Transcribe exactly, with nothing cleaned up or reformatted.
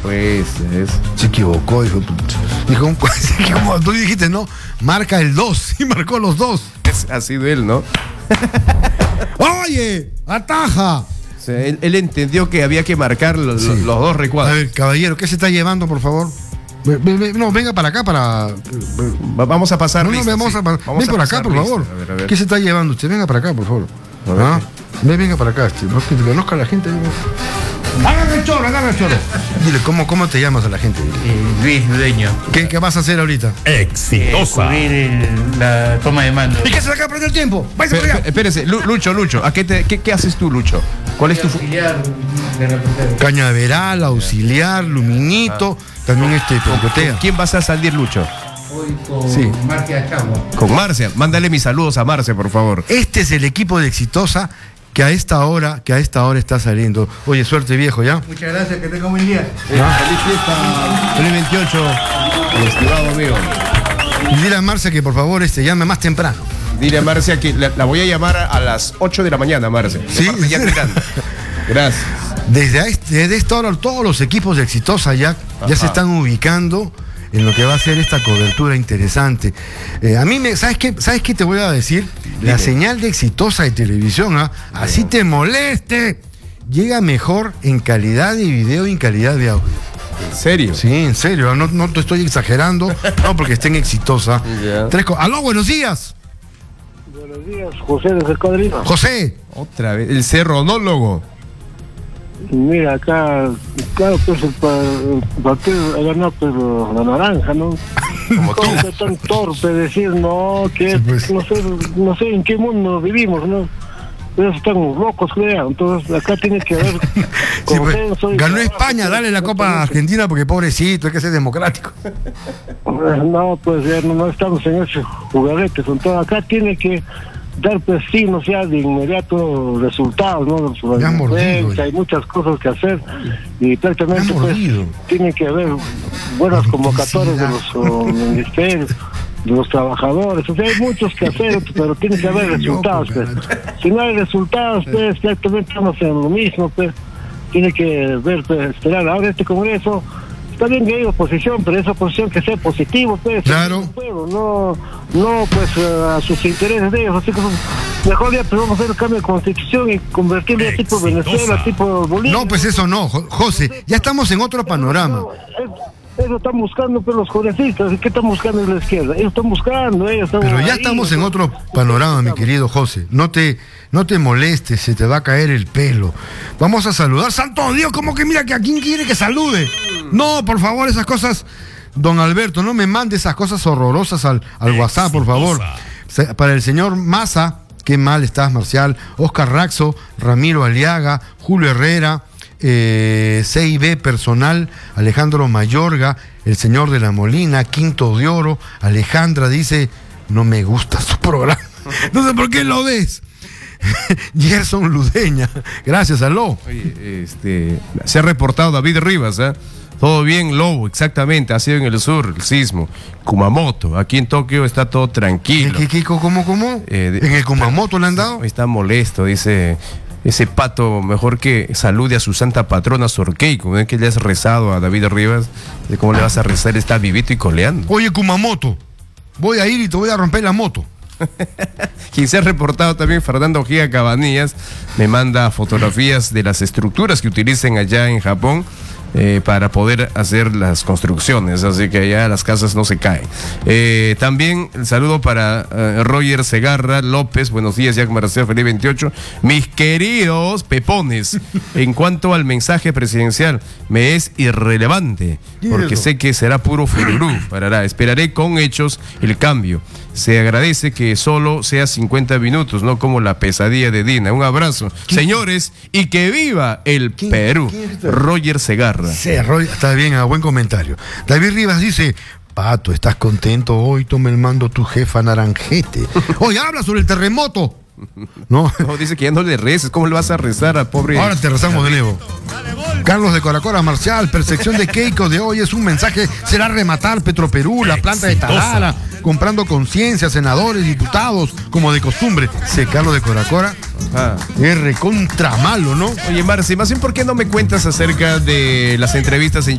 Pues, es... Se equivocó, dijo. Dijo, como tú dijiste, no, marca el dos, y marcó los dos. Es, ha sido él, ¿no? Oye, ataja. O sea, él, él entendió que había que marcar los, Sí. los, los dos recuadros. A ver, caballero, ¿qué se está llevando, por favor? Ven, ven, no, venga para acá para... Va- Vamos a pasar. No, no, lista, vamos sí. a, Vamos ven a por pasar acá, por lista. favor. A ver, a ver. ¿Qué se está llevando usted? Venga para acá, por favor. A ver. ¿Ah? Ven, venga para acá, este, no, que te conozca la gente. Agarra el choro, agarra el choro. Dile, ¿cómo, cómo te llamas a la gente? Eh, Luis Dueño. ¿Qué, ¿Qué vas a hacer ahorita? Exitosa. Cubrir el- la toma de mando. ¿Y qué se le acaba de perder el tiempo? Váyase Espé- para allá. Espérese, Lu- Lucho, Lucho, ¿a qué, te, qué, qué haces tú, Lucho? ¿Cuál es tu fu- Auxiliar de reportero. Cañaveral, auxiliar, luminito, también este pericotea. ¿Quién vas a salir, Lucho? Hoy con Sí. Marcia Chagua. Con Marcia. Mándale mis saludos a Marcia, por favor. Este es el equipo de Exitosa que a esta hora, que a esta hora está saliendo. Oye, suerte viejo, ¿ya? Muchas gracias, que tenga un buen día. Feliz fiesta, feliz veintiocho, estimado amigo. Y dile a Marcia que por favor este, llame más temprano. Dile a Marcia que la, la voy a llamar a, a las ocho de la mañana, Marcia. Sí. De parte ya gritando. Gracias. Desde, a este- desde esta hora todos los equipos de Exitosa ya, ya se están ubicando en lo que va a ser esta cobertura interesante. Eh, a mí, me, ¿sabes qué? ¿Sabes qué te voy a decir? La señal de Exitosa de televisión, ¿ah? Así te moleste, llega mejor en calidad de video y en calidad de audio. ¿En serio? Sí, en serio, no, no te estoy exagerando, no porque estén Exitosa. Ya. Tres co- Aló, buenos días. Buenos días, José desde Codrino. José. Otra vez. El cerronólogo. Mira, acá, claro, pues el, pa- el partido ha ganado pero la naranja, ¿no? Como tú. ¿Cómo que tan torpe decir, no, que Sí, pues. no sé, no sé en qué mundo vivimos, ¿no? Ellos están locos, creo. Entonces, acá tiene que haber Sí, pues, consenso y ganó trabajo. España, dale la Copa Argentina porque pobrecito, hay que ser democrático. No, pues ya no, no estamos en esos juguetes. Entonces, acá tiene que dar, pues sí, no sea de inmediato resultados, ¿no? Me han mordido, Pues, hay muchas cosas que hacer y Me prácticamente han pues mordido. tiene que haber buenas convocatorias de los oh, ministerios, de los trabajadores. O sea, hay muchos que hacer, pero tiene que haber resultados, pues. Si no hay resultados, pues prácticamente estamos en lo mismo, pues. Tiene que ver, pues, esperar. Ahora este Congreso está bien que hay oposición, pero esa oposición que sea positivo, pues. Claro. el pueblo, no, no, pues, eh, a sus intereses de ellos. Así que mejor ya pues, vamos a hacer el cambio de constitución y convertirlo ya tipo Venezuela, tipo Bolivia. No, pues eso no, Jo- José, ya estamos en otro panorama. No, es- Eso están buscando pues, los congresistas. ¿Y qué están buscando en la izquierda? Ellos están buscando, ellos están Pero ya ahí, estamos en ¿no? otro panorama, mi querido José. No te, no te molestes, se te va a caer el pelo. Vamos a saludar. Santo Dios, como que mira que a quién quiere que salude. No, por favor, esas cosas, don Alberto, no me mande esas cosas horrorosas al, al WhatsApp, por favor. Se- Para el señor Maza, qué mal estás, Marcial. Oscar Raxo, Ramiro Aliaga, Julio Herrera. Eh, C I B Personal, Alejandro Mayorga, el señor de la Molina, Quinto de Oro, Alejandra dice, no me gusta su programa. No sé por qué lo ves. Gerson Ludeña, gracias, aló. Oye, este, se ha reportado David Rivas, ¿eh? Todo bien, Lobo, exactamente, ha sido en el sur, el sismo. Kumamoto, aquí en Tokio está todo tranquilo. ¿Qué, qué, cómo, cómo? Eh, de- ¿En el Kumamoto le han dado? Está molesto, dice ese pato, mejor que salude a su santa patrona Sor Keiko, ¿eh? Que le has rezado a David Rivas, de cómo le vas a rezar, está vivito y coleando. Oye, Kumamoto, voy a ir y te voy a romper la moto. Quien se ha reportado también, Fernando Gia Cabanillas, me manda fotografías de las estructuras que utilicen allá en Japón eh, para poder hacer las construcciones, así que allá las casas no se caen. Eh, también el saludo para eh, Roger Segarra López, buenos días, Jack Marcelo, feliz veintiocho. Mis queridos pepones, en cuanto al mensaje presidencial, me es irrelevante, porque sé que será puro fururú, parará. Esperaré con hechos el cambio. Se agradece que solo sea cincuenta minutos, no como la pesadilla de Dina. Un abrazo, señores, y que viva el ¿Quién- Perú. quién es este? Roger Segarra. Sí, Roy, está bien, a buen comentario. David Rivas dice, Pato, ¿estás contento hoy? Toma el mando tu jefa Naranjete. Oye, habla sobre el terremoto. No, No, dice que ya no le reces. ¿Cómo le vas a rezar al pobre? ahora te rezamos de nuevo. Carlos de Coracora Marcial, percepción de Keiko de hoy es un mensaje, será rematar Petroperú, la planta de Tarara, comprando conciencia, senadores, diputados, como de costumbre. Sí, Carlos de Coracora Ah. es recontra malo, ¿no? Oye, Marci, más bien, ¿por qué no me cuentas acerca de las entrevistas en